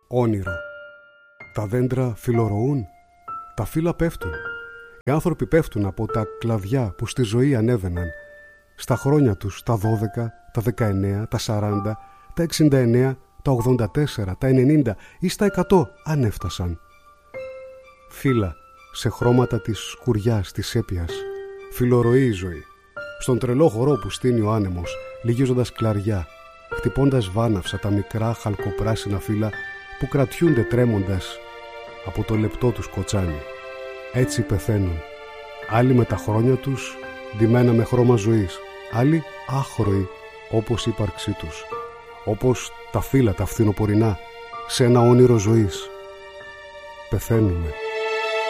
Όνειρο. Τα δέντρα φιλορωούν, τα φύλλα πέφτουν. Οι άνθρωποι πέφτουν από τα κλαδιά που στη ζωή ανέβαιναν. Στα χρόνια τους, τα 12, τα 19, τα 40, τα 69, τα 84, τα 90 ή στα 100 αν έφτασαν. Φύλλα σε χρώματα της σκουριάς, της σέπιας. Φιλορροεί η ζωή. Στον τρελό χορό που στείνει ο άνεμος, λυγίζοντας κλαριά, χτυπώντας βάναυσα τα μικρά χαλκοπράσινα φύλλα που κρατιούνται τρέμοντας από το λεπτό τους κοτσάνι. Έτσι πεθαίνουν. Άλλοι με τα χρόνια τους ντυμένα με χρώμα ζωής, άλλοι άχρωοι όπως η ύπαρξή τους, όπως τα φύλλα τα φθινοπορεινά σε ένα όνειρο ζωής. Πεθαίνουμε.